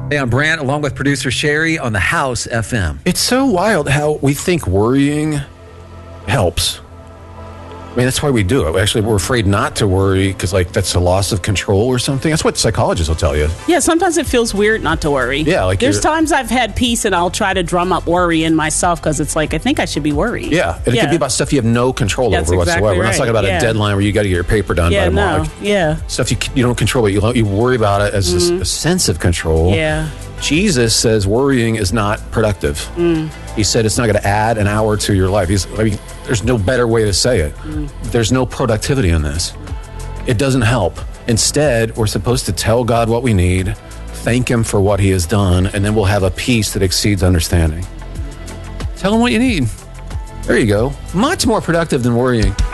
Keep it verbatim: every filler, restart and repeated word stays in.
Hey, I'm Brant, along with producer Sherry on the House F M. It's so wild how we think worrying helps. I mean, that's why we do it. Actually, we're afraid not to worry because, like, that's a loss of control or something. That's what psychologists will tell you. Yeah, sometimes it feels weird not to worry. Yeah, like there's you're- times I've had peace and I'll try to drum up worry in myself because it's like I think I should be worried. Yeah, and it yeah. could be about stuff you have no control That's over exactly whatsoever. We're not right. talking about Yeah. a deadline where you got to get your paper done Yeah, by tomorrow. no, yeah, Stuff you you don't control, but you you worry about it as mm-hmm. a, a sense of control. yeah. Jesus says worrying is not productive. Mm. He said it's not going to add an hour to your life. He's, I mean, there's no better way to say it. Mm. There's no productivity in this. It doesn't help. Instead, we're supposed to tell God what we need, thank Him for what He has done, and then we'll have a peace that exceeds understanding. Tell Him what you need. There you go. Much more productive than worrying.